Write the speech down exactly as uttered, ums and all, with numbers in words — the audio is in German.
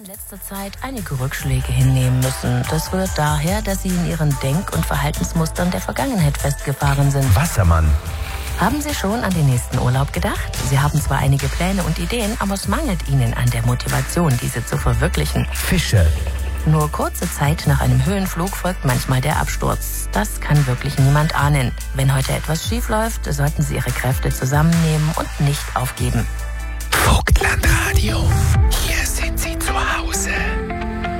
in letzter Zeit einige Rückschläge hinnehmen müssen. Das rührt daher, dass sie in ihren Denk- und Verhaltensmustern der Vergangenheit festgefahren sind. Wassermann. Haben Sie schon an den nächsten Urlaub gedacht? Sie haben zwar einige Pläne und Ideen, aber es mangelt Ihnen an der Motivation, diese zu verwirklichen. Fische. Nur kurze Zeit nach einem Höhenflug folgt manchmal der Absturz. Das kann wirklich niemand ahnen. Wenn heute etwas schief läuft, sollten Sie Ihre Kräfte zusammennehmen und nicht aufgeben. Vogtlandradio.